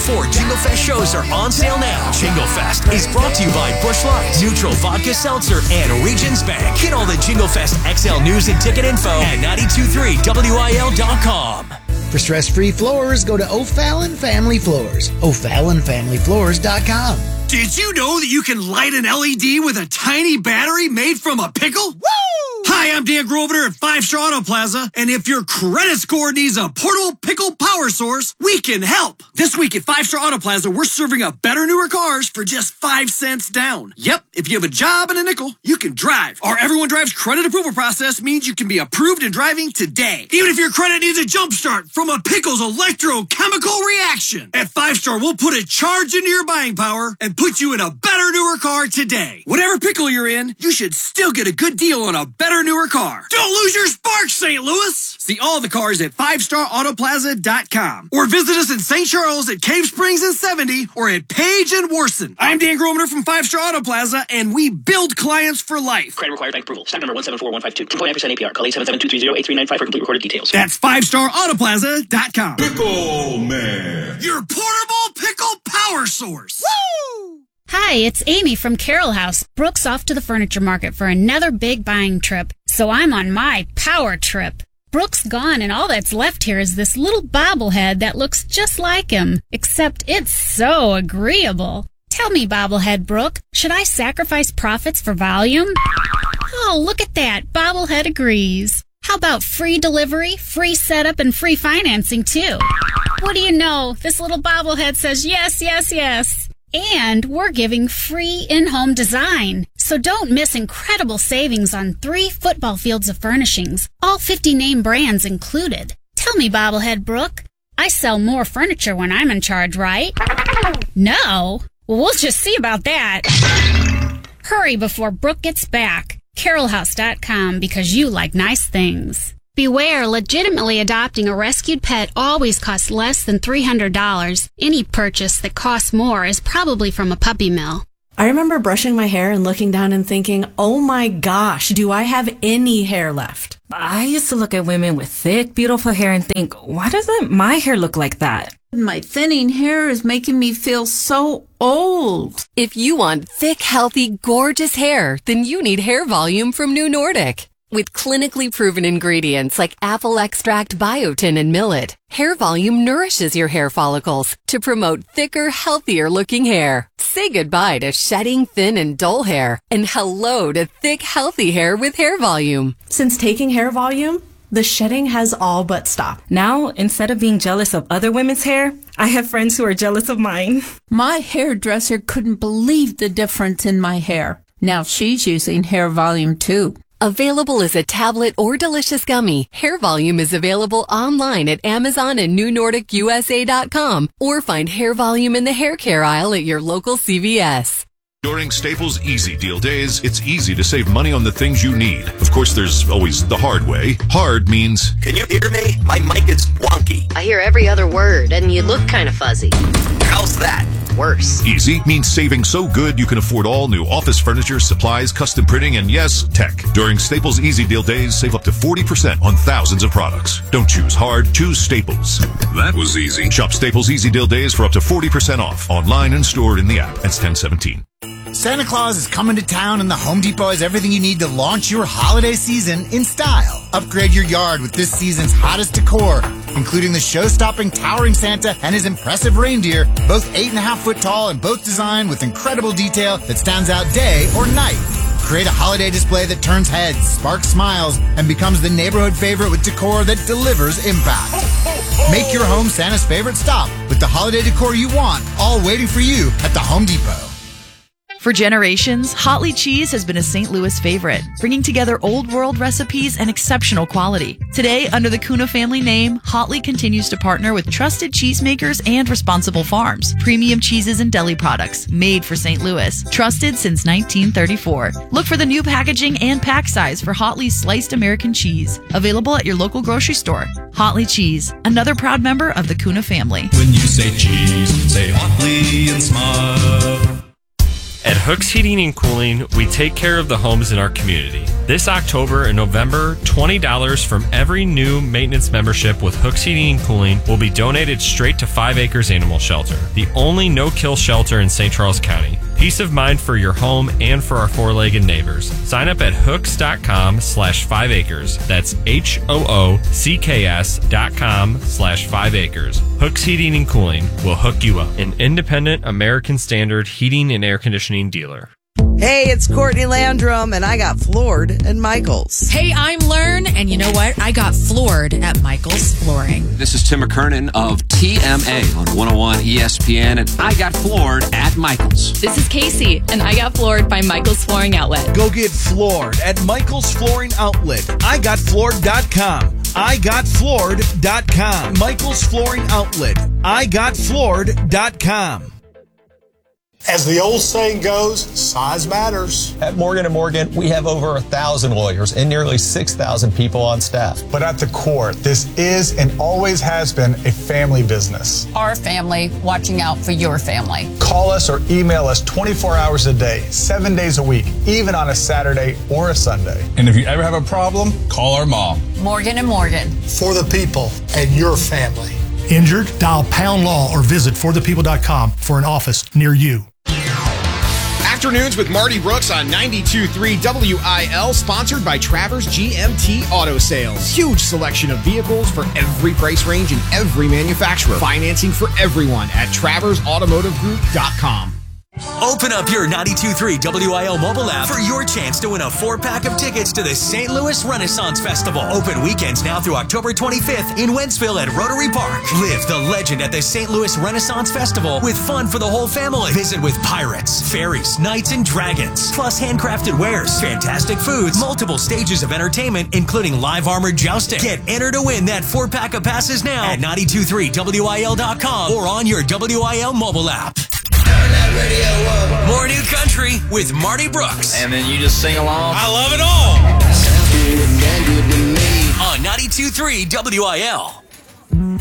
4 Jingle Fest shows are on sale now. Jingle Fest is brought to you by Busch Light, Neutral Vodka Seltzer, and Regions Bank. Get all the Jingle Fest XL news and ticket info at 923wil.com. For stress-free floors, go to O'Fallon Family Floors. O'FallonFamilyFloors.com. Did you know that you can light an LED with a tiny battery made from a pickle? Woo! Hi, I'm Dan Grosvenor at 5 Star Auto Plaza, and if your credit score needs a portable pickle power source, we can help. This week at 5 Star Auto Plaza, we're serving up better, newer cars for just 5 cents down. Yep, if you have a job and a nickel, you can drive. Our Everyone Drives credit approval process means you can be approved and driving today. Even if your credit needs a jump start from a pickle's electrochemical reaction. At 5 Star, we'll put a charge into your buying power and put you in a better, newer car today. Whatever pickle you're in, you should still get a good deal on a better, newer car. Don't lose your spark, St. Louis. See all the cars at 5starautoplaza.com or visit us in St. Charles at Cave Springs and 70 or at Page and Worson. I'm Dan Grosvenor from 5 Star Auto Plaza, and we build clients for life. Credit required bank approval. Stock number 174152. 2.9% APR. Call 877-230-8395 for complete recorded details. That's 5starautoplaza.com. Pickle Man. Your portable pickle power source. Woo! Hi, it's Amy from Carroll House. Brooke's off to the furniture market for another big buying trip, so I'm on my power trip. Brooke's gone, and all that's left here is this little bobblehead that looks just like him, except it's so agreeable. Tell me, bobblehead Brooke, should I sacrifice profits for volume? Oh, look at that. Bobblehead agrees. How about free delivery, free setup, and free financing, too? What do you know? This little bobblehead says yes, yes, yes. And we're giving free in-home design. So don't miss incredible savings on 3 football fields of furnishings, all 50 name brands included. Tell me, bobblehead Brooke, I sell more furniture when I'm in charge, right? No? Well, we'll just see about that. Hurry before Brooke gets back. CarrollHouse.com, because you like nice things. Beware, legitimately adopting a rescued pet always costs less than $300. Any purchase that costs more is probably from a puppy mill. I remember brushing my hair and looking down and thinking, oh my gosh, do I have any hair left? I used to look at women with thick, beautiful hair and think, why doesn't my hair look like that? My thinning hair is making me feel so old. If you want thick, healthy, gorgeous hair, then you need Hair Volume from New Nordic. With clinically proven ingredients like apple extract, biotin, and millet, Hair Volume nourishes your hair follicles to promote thicker, healthier looking hair. Say goodbye to shedding, thin, and dull hair, and hello to thick, healthy hair with Hair Volume. Since taking Hair Volume, the shedding has all but stopped. Now, instead of being jealous of other women's hair, I have friends who are jealous of mine. My hairdresser couldn't believe the difference in my hair. Now she's using Hair Volume too. Available as a tablet or delicious gummy, Hair Volume is available online at Amazon and NewNordicUSA.com, or find Hair Volume in the hair care aisle at your local CVS. During Staples Easy Deal Days, it's easy to save money on the things you need. Of course, there's always the hard way. Hard means... Can you hear me? My mic is wonky. I hear every other word, and you look kind of fuzzy. How's that? Worse. Easy means saving so good you can afford all new office furniture, supplies, custom printing, and yes, tech. During Staples Easy Deal Days, save up to 40% on thousands of products. Don't choose hard, choose Staples. That was easy. Shop Staples Easy Deal Days for up to 40% off. Online and stored in the app. That's 10/17. Santa Claus is coming to town, and the Home Depot has everything you need to launch your holiday season in style. Upgrade your yard with this season's hottest decor, including the show-stopping towering Santa and his impressive reindeer, both 8.5-foot tall and both designed with incredible detail that stands out day or night. Create a holiday display that turns heads, sparks smiles, and becomes the neighborhood favorite with decor that delivers impact. Make your home Santa's favorite stop with the holiday decor you want, all waiting for you at the Home Depot. For generations, Hotley Cheese has been a St. Louis favorite, bringing together old world recipes and exceptional quality. Today, under the Kuna family name, Hotley continues to partner with trusted cheesemakers and responsible farms. Premium cheeses and deli products made for St. Louis, trusted since 1934. Look for the new packaging and pack size for Hotley's sliced American cheese, available at your local grocery store. Hotley Cheese, another proud member of the Kuna family. When you say cheese, say Hotley and smile. At Hooks Heating and Cooling, we take care of the homes in our community. This October and November, $20 from every new maintenance membership with Hooks Heating and Cooling will be donated straight to 5 Acres Animal Shelter, the only no-kill shelter in St. Charles County. Peace of mind for your home and for our four-legged neighbors. Sign up at hooks.com/5acres. That's HOOCKS.com/5acres. Hooks Heating and Cooling will hook you up. An independent American Standard heating and air conditioning dealer. Hey, it's Courtney Landrum, and I got floored at Michael's. Hey, I'm Learn, and you know what? I got floored at Michael's Flooring. This is Tim McKernan of TMA on 101 ESPN, and I got floored at Michael's. This is Casey, and I got floored by Michael's Flooring Outlet. Go get floored at Michael's Flooring Outlet. IGotFloored.com. IGotFloored.com. Michael's Flooring Outlet. IGotFloored.com. As the old saying goes, size matters. At Morgan & Morgan, we have over 1,000 lawyers and nearly 6,000 people on staff. But at the core, this is and always has been a family business. Our family watching out for your family. Call us or email us 24 hours a day, 7 days a week, even on a Saturday or a Sunday. And if you ever have a problem, call our mom. Morgan & Morgan. For the people and your family. Injured? Dial Pound Law or visit forthepeople.com for an office near you. Afternoons with Marty Brooks on 92.3 WIL, sponsored by Travers GMT Auto Sales. Huge selection of vehicles for every price range and every manufacturer. Financing for everyone at TraversAutomotiveGroup.com. Open up your 92.3 WIL mobile app for your chance to win a 4-pack of tickets to the St. Louis Renaissance Festival. Open weekends now through October 25th in Wentzville at Rotary Park. Live the legend at the St. Louis Renaissance Festival with fun for the whole family. Visit with pirates, fairies, knights, and dragons. Plus handcrafted wares, fantastic foods, multiple stages of entertainment, including live armored jousting. Get entered to win that 4-pack of passes now at 92.3WIL.com or on your WIL mobile app. More new country with Marty Brooks. And then you just sing along. I love it all. On 92.3 WIL.